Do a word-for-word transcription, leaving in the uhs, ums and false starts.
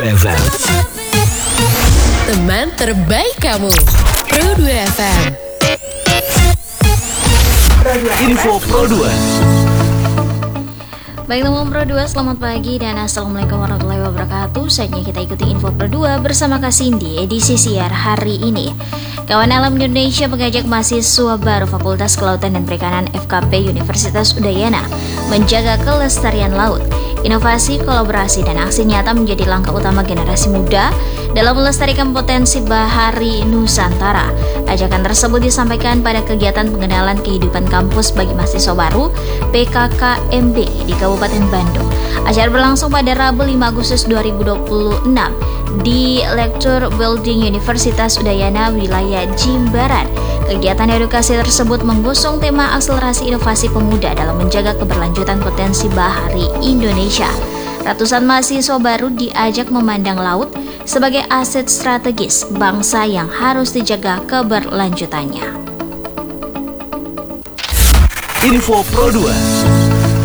F M. Teman terbaik kamu, Pro dua F M. Info Pro dua. Baik teman Pro dua, selamat pagi dan Assalamualaikum warahmatullahi wabarakatuh. Saatnya kita ikuti Info Pro dua bersama Kak Cindy edisi siar hari ini. Kawan Alam Indonesia mengajak mahasiswa baru Fakultas Kelautan dan Perikanan F K P Universitas Udayana menjaga kelestarian laut. Inovasi, kolaborasi, dan aksi nyata menjadi langkah utama generasi muda dalam melestarikan potensi bahari Nusantara. Ajakan tersebut disampaikan pada kegiatan pengenalan kehidupan kampus bagi mahasiswa baru P K K M B di Kabupaten Bandung. Acara berlangsung pada Rabu lima Agustus dua ribu dua puluh enam di Lecture Building Universitas Udayana, wilayah Jimbaran. Kegiatan edukasi tersebut mengusung tema akselerasi inovasi pemuda dalam menjaga keberlanjutan potensi bahari Indonesia. Ratusan mahasiswa baru diajak memandang laut sebagai aset strategis bangsa yang harus dijaga keberlanjutannya. Info Pro dua.